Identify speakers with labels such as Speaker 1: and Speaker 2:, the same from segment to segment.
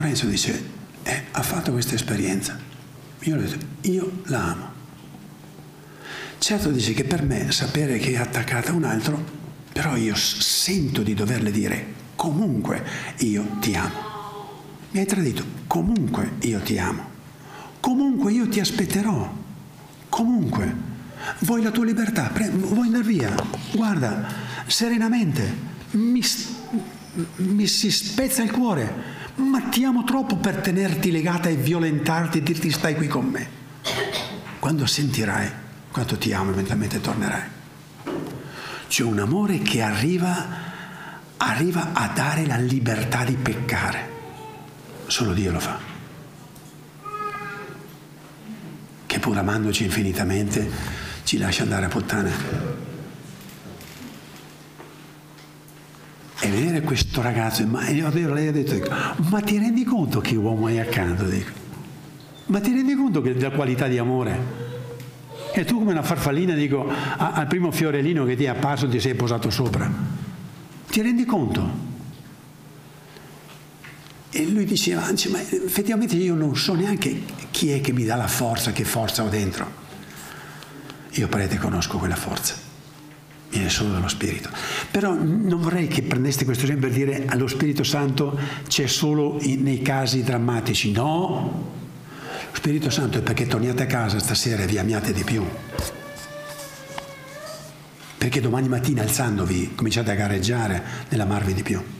Speaker 1: Lorenzo dice, ha fatto questa esperienza. Io ho detto, io la amo. Certo dice che per me sapere che è attaccata a un altro, però io sento di doverle dire, comunque io ti amo. Mi hai tradito, comunque io ti amo. Comunque io ti aspetterò. Comunque. Vuoi la tua libertà? Vuoi andare via? Guarda, serenamente. Mi si spezza il cuore. Ma ti amo troppo per tenerti legata e violentarti e dirti stai qui con me. Quando sentirai quanto ti amo, eventualmente tornerai. C'è un amore che arriva a dare la libertà di peccare. Solo Dio lo fa. Che pur amandoci infinitamente ci lascia andare a puttane. E vedere questo ragazzo, lei ha detto, ma ti rendi conto che uomo hai accanto? Dico. Ma ti rendi conto della qualità di amore? E tu come una farfallina, dico, al primo fiorellino che ti è apparso ti sei posato sopra. Ti rendi conto? E lui diceva, ma effettivamente io non so neanche chi è che mi dà la forza, che forza ho dentro. Io, prete, conosco quella forza. Viene solo dallo Spirito. Però non vorrei che prendeste questo esempio per dire allo Spirito Santo c'è solo nei casi drammatici. No! Lo Spirito Santo è perché torniate a casa stasera e vi amiate di più. Perché domani mattina alzandovi cominciate a gareggiare nell'amarvi di più.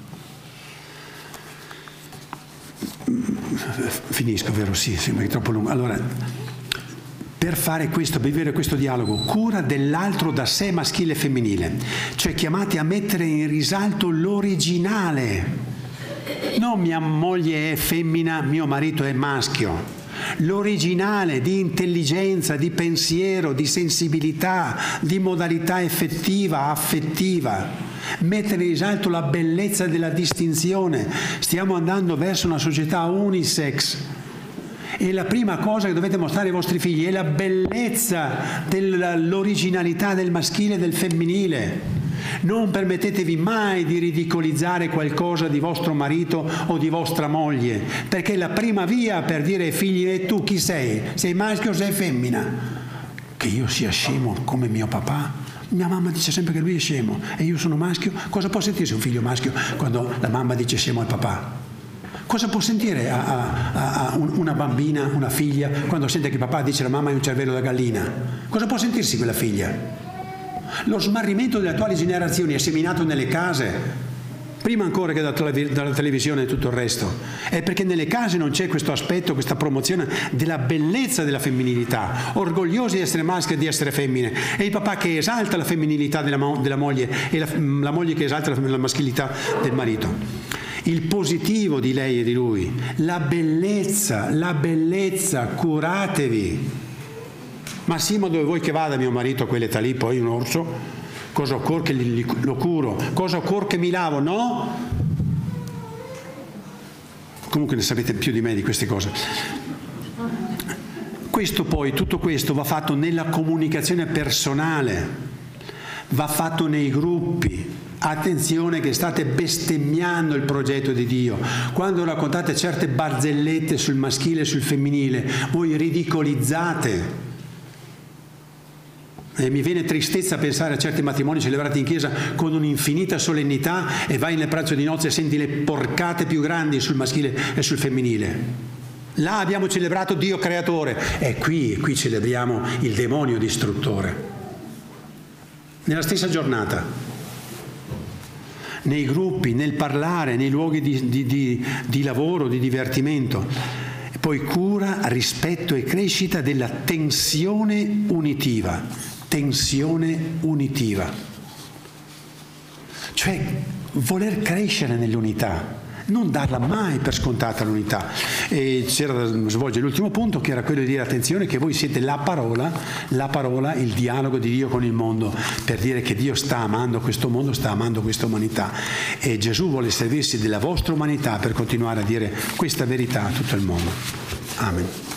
Speaker 1: Finisco, vero? Sì, sembra che è troppo lungo. Allora, per fare questo, per vivere questo dialogo, cura dell'altro da sé maschile e femminile, cioè chiamati a mettere in risalto l'originale. Non mia moglie è femmina, mio marito è maschio. L'originale di intelligenza, di pensiero, di sensibilità, di modalità effettiva, affettiva. Mettere in risalto la bellezza della distinzione. Stiamo andando verso una società unisex e la prima cosa che dovete mostrare ai vostri figli è la bellezza dell'originalità del maschile e del femminile. Non permettetevi mai di ridicolizzare qualcosa di vostro marito o di vostra moglie, perché è la prima via per dire ai figli, e tu chi sei? Sei maschio o sei femmina? Che io sia scemo come mio papà? Mia mamma dice sempre che lui è scemo e io sono maschio. Cosa può sentirsi un figlio maschio quando la mamma dice scemo al papà? Cosa può sentire a una bambina, una figlia, quando sente che papà dice la mamma ha un cervello da gallina? Cosa può sentirsi quella figlia? Lo smarrimento delle attuali generazioni è seminato nelle case, prima ancora che dalla televisione e tutto il resto. È perché nelle case non c'è questo aspetto, questa promozione della bellezza della femminilità, orgogliosi di essere maschi e di essere femmine. E il papà che esalta la femminilità della moglie e la moglie che esalta la maschilità del marito. Il positivo di lei e di lui, la bellezza, curatevi. Ma sì, ma dove vuoi che vada mio marito a quell'età lì, poi un orso? Cosa occorre che lo curo? Cosa occorre che mi lavo? No? Comunque ne sapete più di me di queste cose. Questo poi, tutto questo va fatto nella comunicazione personale, va fatto nei gruppi. Attenzione che state bestemmiando il progetto di Dio. Quando raccontate certe barzellette sul maschile e sul femminile, voi ridicolizzate. E mi viene tristezza a pensare a certi matrimoni celebrati in chiesa con un'infinita solennità e vai nel pranzo di nozze e senti le porcate più grandi sul maschile e sul femminile. Là abbiamo celebrato Dio creatore e qui celebriamo il demonio distruttore. Nella stessa giornata, nei gruppi, nel parlare, nei luoghi di lavoro, di divertimento. E poi cura, rispetto e crescita della tensione unitiva. Tensione unitiva, cioè voler crescere nell'unità, non darla mai per scontata l'unità. E c'era da svolgere l'ultimo punto, che era quello di dire attenzione che voi siete la parola, il dialogo di Dio con il mondo, per dire che Dio sta amando questo mondo, sta amando questa umanità e Gesù vuole servirsi della vostra umanità per continuare a dire questa verità a tutto il mondo. Amen.